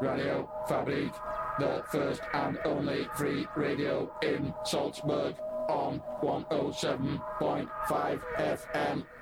Radio Fabrique, the first and only free radio in Salzburg on 107.5 FM.